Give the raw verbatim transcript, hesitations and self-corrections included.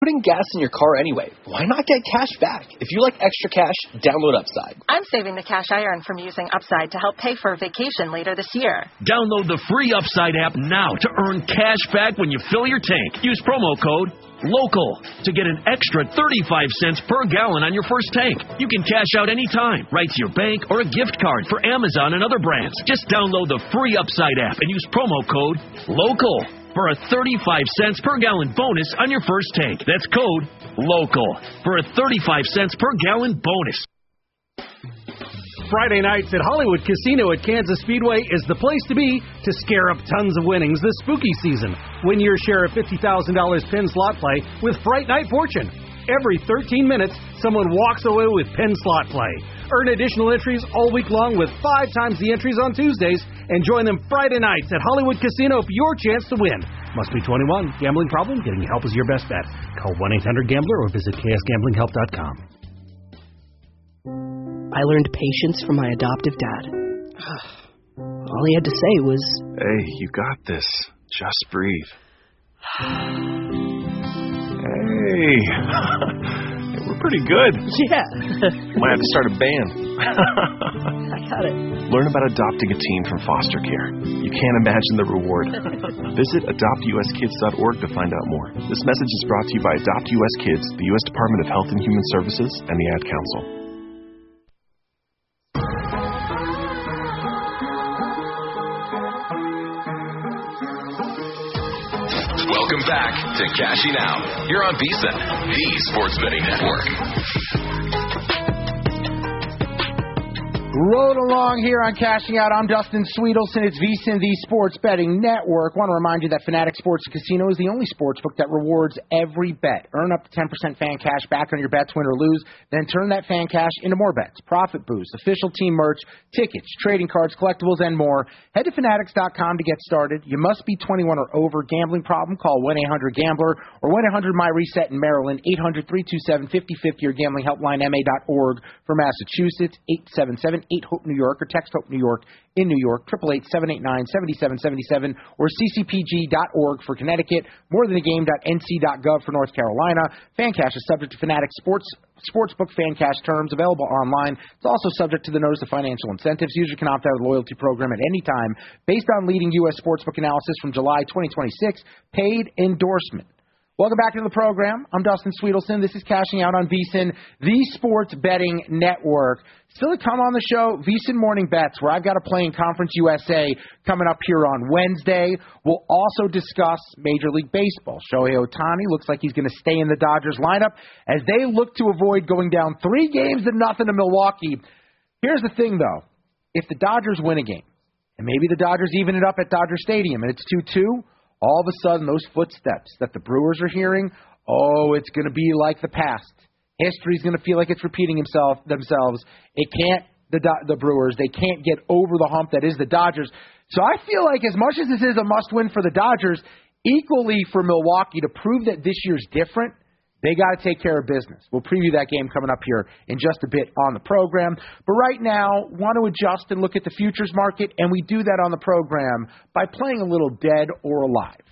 putting gas in your car anyway. Why not get cash back? If you like extra cash, download Upside. I'm saving the cash I earn from using Upside to help pay for a vacation later this year. Download the free Upside app now to earn cash back when you fill your tank. Use promo code LOCAL to get an extra thirty-five cents per gallon on your first tank. You can cash out anytime, right to your bank, or a gift card for Amazon and other brands. Just download the free Upside app and use promo code LOCAL for a thirty-five cents per gallon bonus on your first tank. That's code LOCAL for a thirty-five cents per gallon bonus. Friday nights at Hollywood Casino at Kansas Speedway is the place to be to scare up tons of winnings this spooky season. Win your share of fifty thousand dollars pin slot play with Fright Night Fortune. Every thirteen minutes, someone walks away with pin slot play. Earn additional entries all week long with five times the entries on Tuesdays, and join them Friday nights at Hollywood Casino for your chance to win. Must be twenty-one. Gambling problem? Getting help is your best bet. Call one eight hundred gambler or visit k s gambling help dot com. I learned patience from my adoptive dad. All he had to say was, "Hey, you got this. Just breathe." Hey, we're pretty good. Yeah. Might have to start a band. I got it. Learn about adopting a teen from foster care. You can't imagine the reward. Visit adopt u s kids dot org to find out more. This message is brought to you by Adopt U S Kids, the U S Department of Health and Human Services, and the Ad Council. Welcome back to Cashing Out. You're on VSiN, the Sports Betting Network. Roll along here on Cashing Out. I'm Dustin Sweetelson. It's VSiN, the Sports Betting Network. Want to remind you that Fanatics Sports Casino is the only sports book that rewards every bet. Earn up to ten percent fan cash back on your bets, win or lose. Then turn that fan cash into more bets, profit boost, official team merch, tickets, trading cards, collectibles, and more. Head to fanatics dot com to get started. You must be twenty-one or over. Gambling problem? Call one eight hundred gambler or one eight hundred my reset in Maryland, eight hundred three two seven five oh five oh or gambling helpline m a dot org for Massachusetts, eight seven seven eight hope New York or text Hope New York in New York, eight eight eight, seven eight nine, seven seven seven seven or c c p g dot org for Connecticut, more than a game dot n c dot gov for North Carolina. Fan cash is subject to Fanatics Sports Sportsbook fan cash terms, available online. It's also subject to the notice of financial incentives. User can opt out of the loyalty program at any time based on leading U S sportsbook analysis from July twenty twenty-six. Paid endorsement. Welcome back to the program. I'm Dustin Sweetelson. This is Cashing Out on VSiN, the Sports Betting Network. Still to come on the show, VSiN Morning Bets, where I've got a play in Conference U S A coming up here on Wednesday. We'll also discuss Major League Baseball. Shohei Ohtani looks like he's going to stay in the Dodgers lineup as they look to avoid going down three games to nothing to Milwaukee. Here's the thing, though. If the Dodgers win a game, and maybe the Dodgers even it up at Dodger Stadium, and it's two two, all of a sudden those footsteps that the Brewers are hearing, oh, it's going to be like the past. History's going to feel like it's repeating himself themselves. It can't, the the Brewers, they can't get over the hump that is the Dodgers. So I feel like as much as this is a must-win for the Dodgers, equally for Milwaukee to prove that this year's different, they got to take care of business. We'll preview that game coming up here in just a bit on the program. But right now, want to adjust and look at the futures market, and we do that on the program by playing a little Dead or Alive.